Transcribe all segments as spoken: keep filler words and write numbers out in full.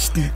Nachrichten.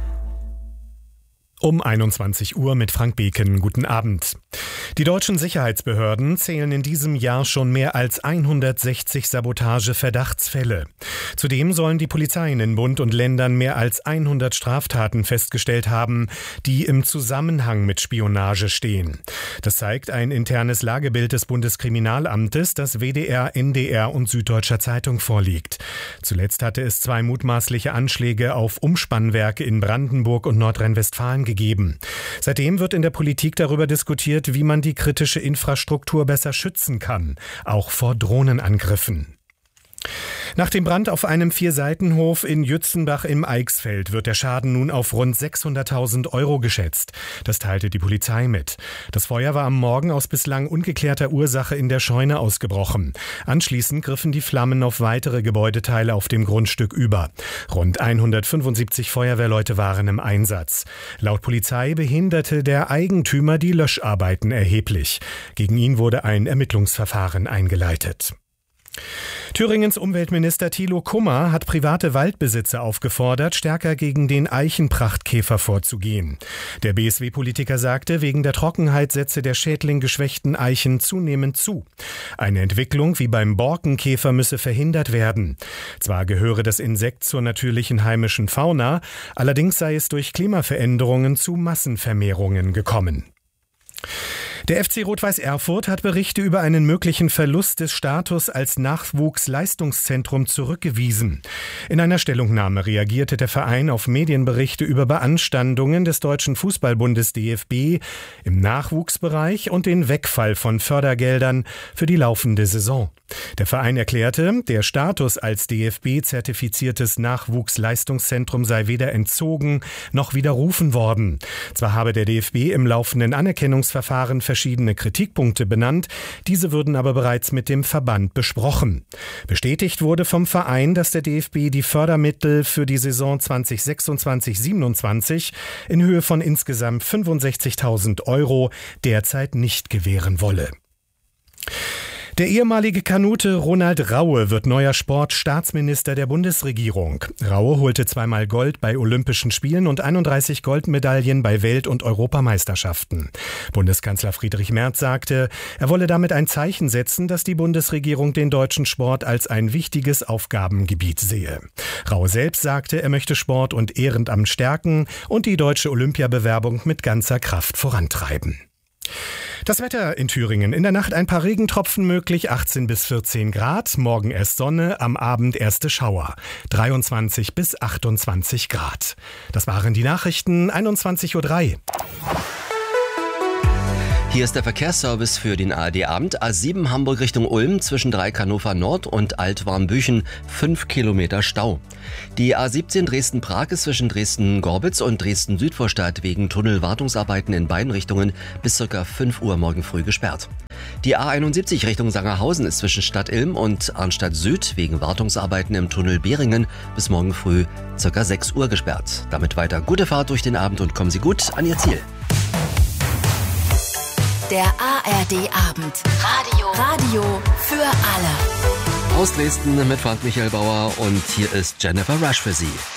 Um einundzwanzig Uhr mit Frank Beken. Guten Abend. Die deutschen Sicherheitsbehörden zählen in diesem Jahr schon mehr als hundertsechzig Sabotage-Verdachtsfälle. Zudem sollen die Polizeien in Bund und Ländern mehr als hundert Straftaten festgestellt haben, die im Zusammenhang mit Spionage stehen. Das zeigt ein internes Lagebild des Bundeskriminalamtes, das W D R, N D R und Süddeutscher Zeitung vorliegt. Zuletzt hatte es zwei mutmaßliche Anschläge auf Umspannwerke in Brandenburg und Nordrhein-Westfalen gegeben. Seitdem wird in der Politik darüber diskutiert, wie man die kritische Infrastruktur besser schützen kann, auch vor Drohnenangriffen. Nach dem Brand auf einem Vierseitenhof in Jützenbach im Eichsfeld wird der Schaden nun auf rund sechshunderttausend Euro geschätzt. Das teilte die Polizei mit. Das Feuer war am Morgen aus bislang ungeklärter Ursache in der Scheune ausgebrochen. Anschließend griffen die Flammen auf weitere Gebäudeteile auf dem Grundstück über. Rund hundertfünfundsiebzig Feuerwehrleute waren im Einsatz. Laut Polizei behinderte der Eigentümer die Löscharbeiten erheblich. Gegen ihn wurde ein Ermittlungsverfahren eingeleitet. Thüringens Umweltminister Thilo Kummer hat private Waldbesitzer aufgefordert, stärker gegen den Eichenprachtkäfer vorzugehen. Der B S W-Politiker sagte, wegen der Trockenheit setze der Schädling geschwächten Eichen zunehmend zu. Eine Entwicklung wie beim Borkenkäfer müsse verhindert werden. Zwar gehöre das Insekt zur natürlichen heimischen Fauna, allerdings sei es durch Klimaveränderungen zu Massenvermehrungen gekommen. Der F C Rot-Weiß Erfurt hat Berichte über einen möglichen Verlust des Status als Nachwuchsleistungszentrum zurückgewiesen. In einer Stellungnahme reagierte der Verein auf Medienberichte über Beanstandungen des Deutschen Fußballbundes D F B im Nachwuchsbereich und den Wegfall von Fördergeldern für die laufende Saison. Der Verein erklärte, der Status als D F B-zertifiziertes Nachwuchsleistungszentrum sei weder entzogen noch widerrufen worden. Zwar habe der D F B im laufenden Anerkennungsverfahren verschiedene Kritikpunkte benannt, diese würden aber bereits mit dem Verband besprochen. Bestätigt wurde vom Verein, dass der D F B die Fördermittel für die Saison zweitausendsechsundzwanzig siebenundzwanzig in Höhe von insgesamt fünfundsechzigtausend Euro derzeit nicht gewähren wolle. Der ehemalige Kanute Ronald Raue wird neuer Sportstaatsminister der Bundesregierung. Raue holte zweimal Gold bei Olympischen Spielen und einunddreißig Goldmedaillen bei Welt- und Europameisterschaften. Bundeskanzler Friedrich Merz sagte, er wolle damit ein Zeichen setzen, dass die Bundesregierung den deutschen Sport als ein wichtiges Aufgabengebiet sehe. Raue selbst sagte, er möchte Sport und Ehrenamt stärken und die deutsche Olympiabewerbung mit ganzer Kraft vorantreiben. Das Wetter in Thüringen. In der Nacht ein paar Regentropfen möglich, achtzehn bis vierzehn Grad. Morgen erst Sonne, am Abend erste Schauer. dreiundzwanzig bis achtundzwanzig Grad. Das waren die Nachrichten, einundzwanzig Uhr drei. Hier ist der Verkehrsservice für den A R D-Abend. A sieben Hamburg Richtung Ulm zwischen Dreieck-Hannover Nord und Altwarmbüchen fünf Kilometer Stau. Die A siebzehn Dresden-Prag ist zwischen Dresden-Gorbitz und Dresden-Südvorstadt wegen Tunnelwartungsarbeiten in beiden Richtungen bis ca. fünf Uhr morgen früh gesperrt. Die A einundsiebzig Richtung Sangerhausen ist zwischen Stadt Ilm und Arnstadt Süd wegen Wartungsarbeiten im Tunnel Beringen bis morgen früh ca. sechs Uhr gesperrt. Damit weiter gute Fahrt durch den Abend und kommen Sie gut an Ihr Ziel. Der A R D-Abend. Radio. Radio für alle. Aus Dresden mit Frank Michael Bauer und hier ist Jennifer Rush für Sie.